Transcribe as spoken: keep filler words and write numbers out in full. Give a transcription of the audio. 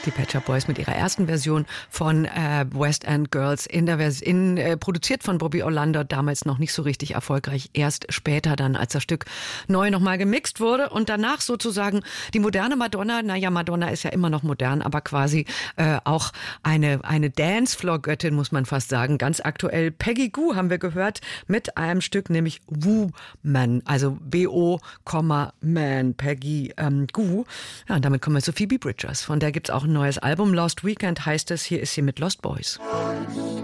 Die Pet Shop Boys mit ihrer ersten Version von äh, West End Girls, in der Vers- in, äh, produziert von Bobby Orlando, damals noch nicht so richtig erfolgreich, erst später dann, als das Stück neu nochmal gemixt wurde und danach sozusagen die moderne Madonna, naja, Madonna ist ja immer noch modern, aber quasi äh, auch eine, eine Dancefloor-Göttin, muss man fast sagen, ganz aktuell. Peggy Gou haben wir gehört mit einem Stück, nämlich Woman, also B O, Man, Peggy ähm, Gou. Ja, und damit kommen wir zu Phoebe Bridgers, von der gibt's auch ein neues Album, Lost Weekend heißt es, hier ist sie mit Lost Boys.